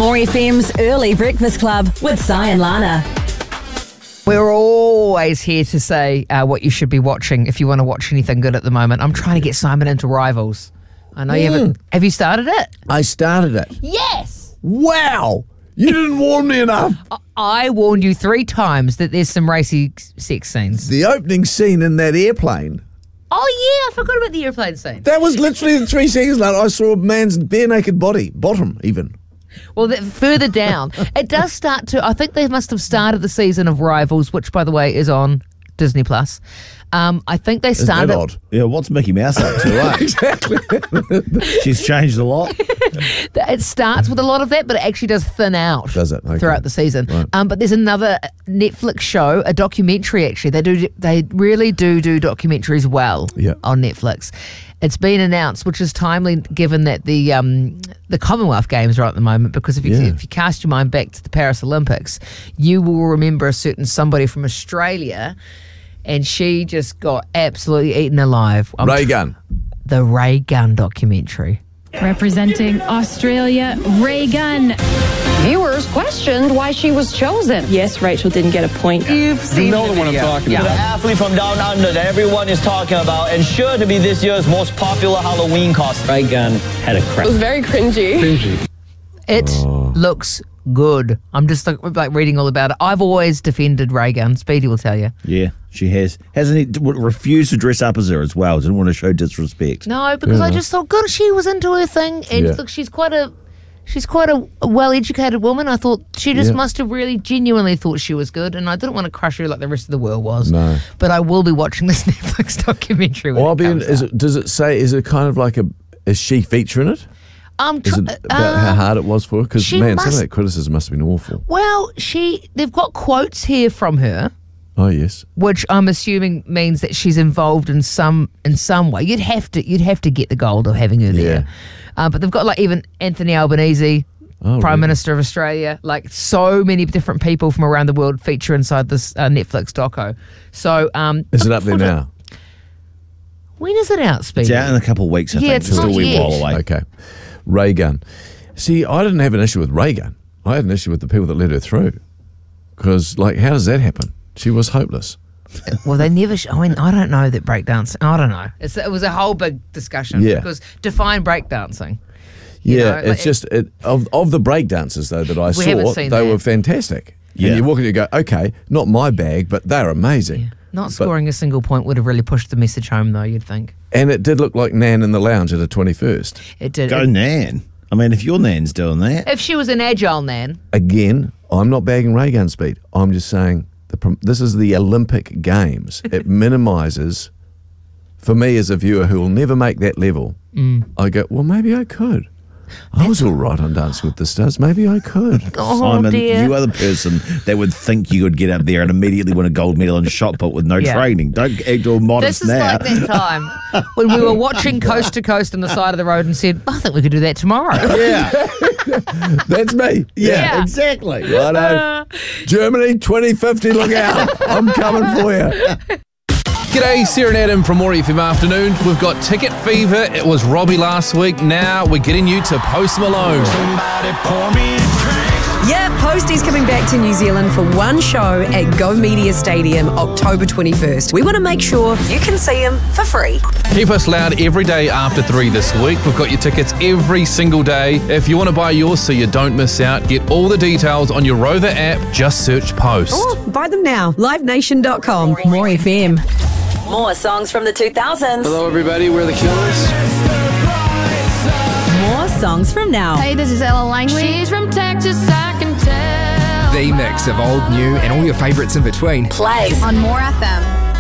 More FM's Early Breakfast Club with Si and Lana. We're always here to say what you should be watching if you want to watch anything good at the moment. I'm trying to get Simon into Rivals. I know you haven't. Have you started it? I started it. Yes. Wow. You didn't warn me enough. I warned you 3 times that there's some racy sex scenes. The opening scene in that airplane. Oh, yeah. I forgot about the airplane scene. That was literally 3 seconds later. I saw a man's bare naked body. Bottom, even. Well, further down, it does start to. I think they must have started the season of Rivals, which, by the way, is on Disney Plus. I think they started. Isn't that odd? Yeah, what's Mickey Mouse up to? Eh? Exactly. She's changed a lot. It starts with a lot of that, but it actually does thin out. Does it? Okay. Throughout the season. Right. But there's another Netflix show, a documentary. Actually, they really do documentaries well on Netflix. It's been announced, which is timely given that the Commonwealth Games are at the moment, because if you cast your mind back to the Paris Olympics, you will remember a certain somebody from Australia, and she just got absolutely eaten alive. Ray Gunn. The Ray Gunn documentary. Representing Australia, Ray Gunn. Viewers questioned why she was chosen. Yes, Rachel didn't get a point. You've seen the what I'm talking about. The athlete from down under that everyone is talking about, and sure to be this year's most popular Halloween costume. Ray Gunn had a crack. It was very cringy. It looks good. I'm just like reading all about it. I've always defended Ray Gunn. Speedy will tell you. Yeah, she has. Hasn't he refused to dress up as her as well? Didn't want to show disrespect. No, because I just thought, good, she was into her thing, and look, she's quite a well-educated woman. I thought she just must have really genuinely thought she was good, and I didn't want to crush her like the rest of the world was. No. But I will be watching this Netflix documentary. Does it say, is it kind of like is she featuring it? Is it about how hard it was for her? Because, man, some of that criticism must have been awful. Well, they've got quotes here from her. Oh, yes. Which I'm assuming means that she's involved in some way. You'd have to get the gold of having her there. But they've got like even Anthony Albanese, Prime Minister of Australia, like so many different people from around the world feature inside this Netflix doco. So is it up there now? When is it out, Speedy? It's out in a couple of weeks, I think. It's not still a wee yet. while away. Okay. Ray Gunn. See, I didn't have an issue with Ray Gunn. I had an issue with the people that let her through. Because, like, how does that happen? She was hopeless. Well, they never. I don't know that breakdancing. I don't know. It was a whole big discussion. Yeah. Because define breakdancing. Yeah, it's just of the breakdancers though that I saw, they were fantastic. Yeah. And you walk in and you go, okay, not my bag, but they're amazing. Yeah. Not scoring a single point would have really pushed the message home, though, you'd think. And it did look like Nan in the lounge at her 21st. It did. Go Nan. I mean, if your Nan's doing that. If she was an agile Nan. Again, I'm not bagging Ray Gunn speed. I'm just saying this is the Olympic Games. It minimises, for me as a viewer who will never make that level, I go, well, maybe I could. I was all right on Dancing with the Stars. Maybe I could. Oh, Simon, dear. you are the person that would think you could get up there and immediately win a gold medal in shot put with no training. Don't act all modest This is now. like that time when we were watching Coast to Coast on the side of the road and said, I think we could do that tomorrow. Yeah. That's me. Yeah. Exactly. Righto. Germany 2050, look out. I'm coming for you. G'day, Sarah and Adam from More FM Afternoon. We've got Ticket Fever. It was Robbie last week. Now we're getting you to Post Malone. Yeah, Posty's coming back to New Zealand for one show at Go Media Stadium, October 21st. We want to make sure you can see him for free. Keep us loud every day after 3 this week. We've got your tickets every single day. If you want to buy yours so you don't miss out, get all the details on your Rover app. Just search Post. Or buy them now, livenation.com. More FM. More songs from the 2000s. Hello, everybody. We're the Killers. More songs from now. Hey, this is Ella Langley. She's from Texas, I can tell. The mix of old, new, and all your favourites in between. Plays On More FM.